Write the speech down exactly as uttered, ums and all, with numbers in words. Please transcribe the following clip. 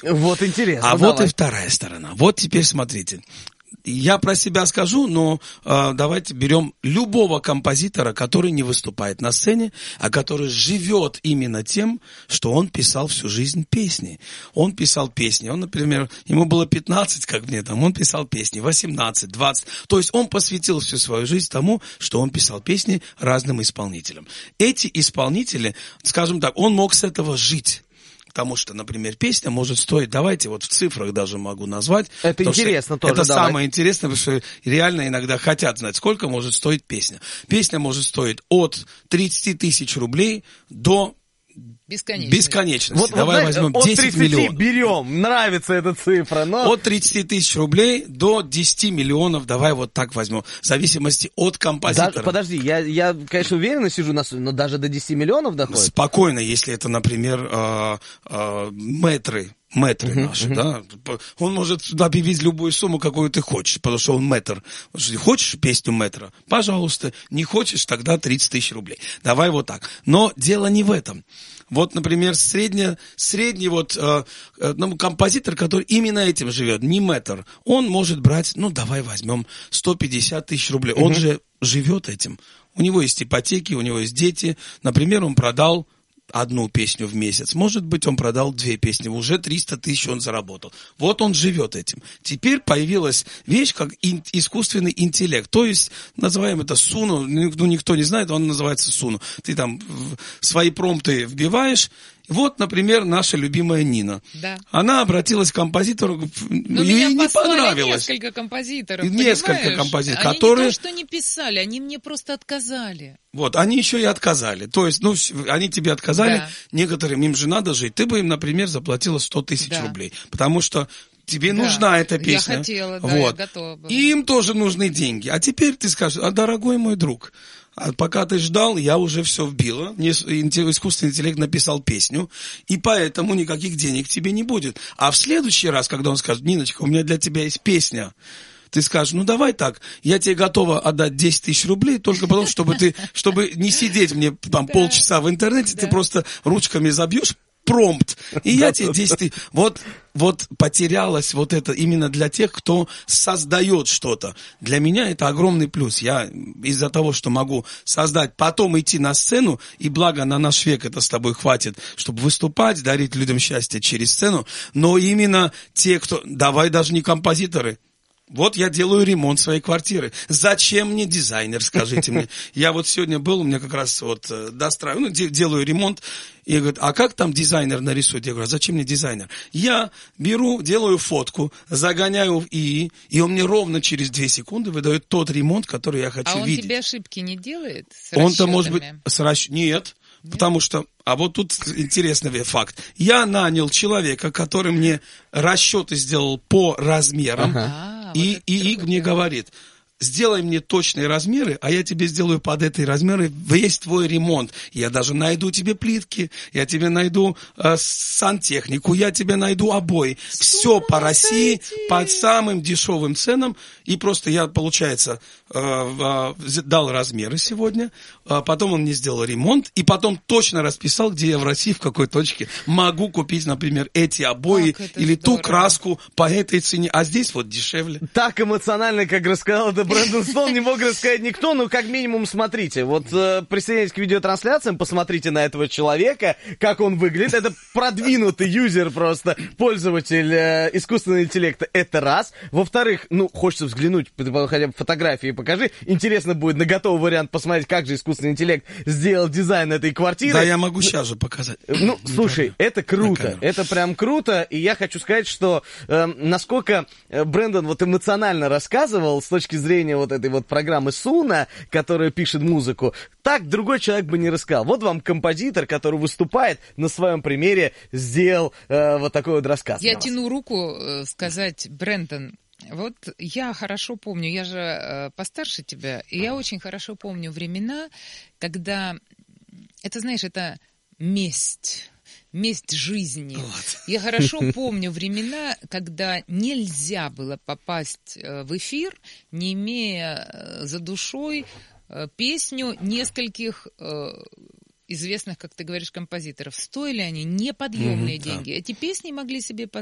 происходит. Вот интересно. А давай. вот и вторая сторона. Вот теперь смотрите. Я про себя скажу, но э, давайте берем любого композитора, который не выступает на сцене, а который живет именно тем, что он писал всю жизнь песни. Он писал песни. Он, например, ему было пятнадцать, как мне там, он писал песни, восемнадцать, двадцать. То есть он посвятил всю свою жизнь тому, что он писал песни разным исполнителям. Эти исполнители, скажем так, он мог с этого жить. Потому что, например, песня может стоить, давайте вот в цифрах даже могу назвать. Это интересно тоже, Это давай. самое интересное, потому что реально иногда хотят знать, сколько может стоить песня. Песня может стоить от тридцати тысяч рублей до бесконечности. бесконечности. Вот, Давай вот, возьмем от десять миллионов. берем, нравится эта цифра. Но... От тридцати тысяч рублей до десяти миллионов, давай вот так возьмем, в зависимости от композитора. Да, подожди, я, я, конечно, уверенно сижу на сцене, но даже до десяти миллионов доходит? Спокойно, если это, например, э, э, мэтры. Мэтры uh-huh, наши, uh-huh. да. Он может объявить любую сумму, какую ты хочешь, потому что он мэтр. Хочешь песню мэтра? Пожалуйста. Не хочешь, тогда тридцать тысяч рублей. Давай вот так. Но дело не в этом. Вот, например, средний, средний вот, э, ну, композитор, который именно этим живет, не мэтр, он может брать, ну, давай возьмем сто пятьдесят тысяч рублей. Uh-huh. Он же живет этим. У него есть ипотеки, у него есть дети. Например, он продал одну песню в месяц. Может быть, он продал две песни. Уже триста тысяч он заработал. Вот он живет этим. Теперь появилась вещь, как ин- искусственный интеллект. То есть, называем это Суну. Ну, никто не знает, он называется Суну. Ты там свои промпты вбиваешь. Вот, например, наша любимая Нина. Да. Она обратилась к композитору, но ей не послали понравилось. Несколько композиторов, Несколько понимаешь? композиторов, они которые... не то, что не писали, они мне просто отказали. Вот, они еще и отказали. То есть, ну, они тебе отказали, Да. некоторым им же надо жить. Ты бы им, например, заплатила сто тысяч Да. рублей. Потому что тебе Да. нужна эта песня. Я хотела, да, вот. я готова была. И им тоже нужны деньги. А теперь ты скажешь, а, дорогой мой друг, а пока ты ждал, я уже все вбила. Мне искусственный интеллект написал песню, и поэтому никаких денег тебе не будет. А в следующий раз, когда он скажет, Ниночка, у меня для тебя есть песня, ты скажешь, ну давай так, я тебе готова отдать десять тысяч рублей, только потому, чтобы ты, чтобы не сидеть мне там Да. полчаса в интернете, Да. ты просто ручками забьешь промпт, и я тебе десять тысяч. Вот, вот потерялось вот это именно для тех, кто создает что-то. Для меня это огромный плюс. Я из-за того, что могу создать, потом идти на сцену, и благо на наш век это с тобой хватит, чтобы выступать, дарить людям счастье через сцену, но именно те, кто... Давай даже не композиторы. Вот я делаю ремонт своей квартиры. Зачем мне дизайнер, скажите мне? Я вот сегодня был, у меня как раз вот э, достраиваю, ну, де- делаю ремонт. И говорит, а как там дизайнер нарисует? Я говорю, а зачем мне дизайнер? Я беру, делаю фотку, загоняю в ИИ, и он мне ровно через две секунды выдает тот ремонт, который я хочу а он видеть. тебе ошибки не делает с Он-то, может быть, расчетами? с расч... Нет. Нет, потому что, а вот тут интересный факт. Я нанял человека, который мне расчеты сделал по размерам, Ага. А, и вот это ИИ круто. мне говорит, сделай мне точные размеры, а я тебе сделаю под эти размеры весь твой ремонт. Я даже найду тебе плитки, я тебе найду э, сантехнику, я тебе найду обои. Все по России, по самым дешевым ценам. И просто я, получается, э, э, дал размеры сегодня, э, потом он мне сделал ремонт, и потом точно расписал, где я в России, в какой точке могу купить, например, эти обои или ту здорово. краску по этой цене, а здесь вот дешевле. Так эмоционально, как рассказал это Брэндон Стоун, не мог рассказать никто, но как минимум смотрите. Вот э, присоединяйтесь к видеотрансляциям, посмотрите на этого человека, как он выглядит. Это продвинутый юзер просто, пользователь э, искусственного интеллекта, это раз. Во-вторых, ну, хочется взглянуть, хотя бы фотографии покажи. Интересно будет на готовый вариант посмотреть, как же искусственный интеллект сделал дизайн этой квартиры. Да, я могу сейчас же показать. Ну, слушай, это круто, камеру. это прям круто, и я хочу сказать, что э, насколько э, Брэндон вот эмоционально рассказывал с точки зрения вот этой вот программы Суна, которая пишет музыку, так другой человек бы не рассказал. Вот вам композитор, который выступает на своем примере, сделал э, вот такой вот рассказ. Я тяну руку э, сказать, Брэндон, вот я хорошо помню, я же э, постарше тебя, и я очень хорошо помню времена, когда, это, знаешь, это месть. Месть жизни. Вот. Я хорошо помню времена, когда нельзя было попасть в эфир, не имея за душой песню нескольких известных, как ты говоришь, композиторов. Стоили они неподъемные mm-hmm, деньги. Да. Эти песни могли себе